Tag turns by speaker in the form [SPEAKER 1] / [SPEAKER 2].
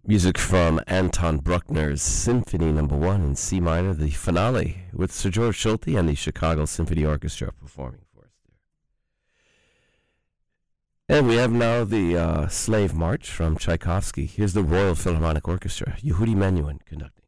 [SPEAKER 1] Music from Anton Bruckner's Symphony No. 1 in C minor, the finale, with Sir George Schulte and the Chicago Symphony Orchestra performing for us there. And we have now the Slave March from Tchaikovsky. Here's the Royal Philharmonic Orchestra, Yehudi Menuhin conducting.